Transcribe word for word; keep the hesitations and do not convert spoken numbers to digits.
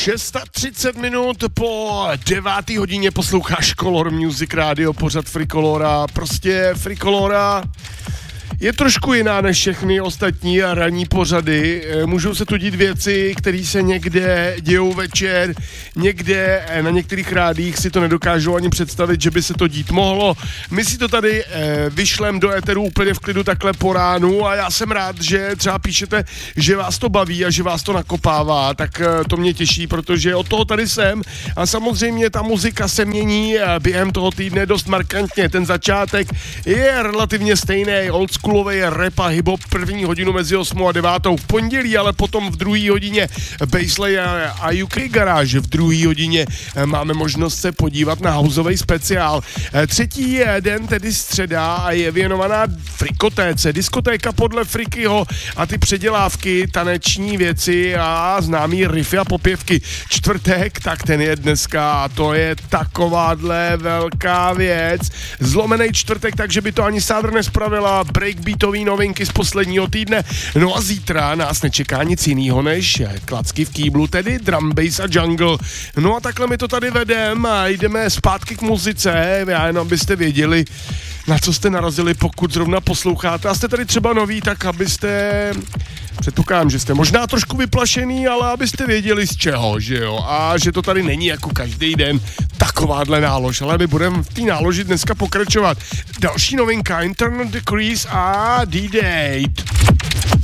třicet šest minut po deváté hodině posloucháš Color Music Radio, pořad Frikolora. Prostě Frikolora je trošku jiná než všechny ostatní a ranní pořady. Můžou se tu dít věci, které se někde dějou večer, někde na některých rádích si to nedokážou ani představit, že by se to dít mohlo. My si to tady eh, vyšlem do éteru úplně v klidu takhle po ránu a já jsem rád, že třeba píšete, že vás to baví a že vás to nakopává, tak eh, to mě těší, protože od toho tady jsem a samozřejmě ta muzika se mění během toho týdne dost markantně. Ten začátek je relativně stejný, old schoolový rap a hip-hop první hodinu mezi osmou a devátou v pondělí, ale potom v druhé hodině Bassley a U K Garage. V druhé hodině máme možnost se podívat na houseový speciál. Třetí den, tedy středa, a je věnovaná frikotéce. Diskotéka podle Frikyho a ty předělávky, taneční věci a známý riffy a popěvky. Čtvrtek, tak ten je dneska a to je takováhle velká věc. Zlomený čtvrtek, takže by to ani Sádr nespravila. Breakbeatový novinky z posledního týdne. No a zítra nás nečeká nic jinýho než klacky v kýblu, tedy drum bass a jungle. No a takhle my to tady vedem a jdeme zpátky k muzice. Já jenom abyste věděli, na co jste narazili, pokud zrovna posloucháte. A jste tady třeba noví, tak abyste... Předpokládám, že jste možná trošku vyplašený, ale abyste věděli z čeho, že jo? A že to tady není jako každý den takováhle nálož, ale my budeme v té náloži dneska pokračovat. Další novinka, Internal Decrease a D-Date.